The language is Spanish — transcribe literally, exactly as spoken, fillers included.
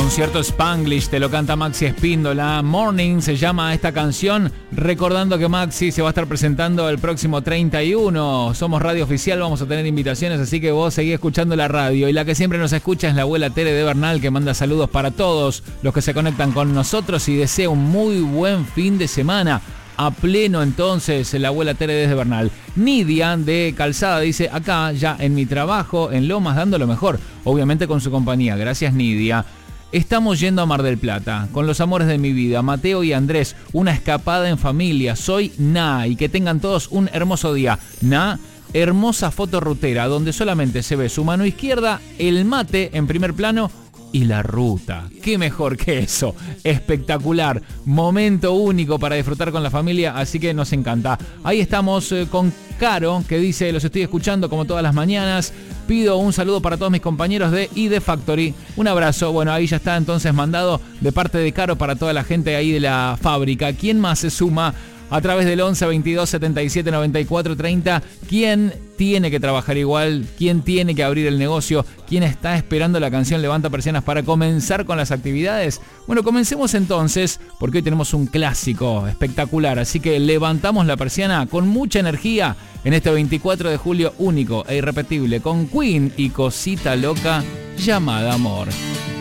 Concierto Spanglish, te lo canta Maxi Espíndola. Morning se llama esta canción, recordando que Maxi se va a estar presentando el próximo treinta y uno. Somos radio oficial, vamos a tener invitaciones, así que vos seguís escuchando la radio. Y la que siempre nos escucha es la abuela Tere de Bernal, que manda saludos para todos los que se conectan con nosotros y desea un muy buen fin de semana. A pleno entonces, la abuela Tere desde Bernal. Nidia de Calzada dice, acá ya en mi trabajo en Lomas dando lo mejor, obviamente con su compañía. Gracias, Nidia. Estamos yendo a Mar del Plata con los amores de mi vida, Mateo y Andrés, una escapada en familia. Soy Na, y que tengan todos un hermoso día. Na, hermosa foto rutera donde solamente se ve su mano izquierda, el mate en primer plano y la ruta. ¿Qué mejor que eso? Espectacular. Momento único para disfrutar con la familia, así que nos encanta. Ahí estamos eh, con Caro, que dice, los estoy escuchando como todas las mañanas. Pido un saludo para todos mis compañeros de I D Factory. Un abrazo. Bueno, ahí ya está entonces mandado de parte de Caro para toda la gente ahí de la fábrica. ¿Quién más se suma a través del once, veintidós, setenta y siete, noventa y cuatro, treinta? ¿Quién tiene que trabajar igual? ¿Quién tiene que abrir el negocio? ¿Quién está esperando la canción Levanta Persianas para comenzar con las actividades? Bueno, comencemos entonces, porque hoy tenemos un clásico espectacular, así que levantamos la persiana con mucha energía en este veinticuatro de julio único e irrepetible, con Queen y Cosita Loca llamada Amor.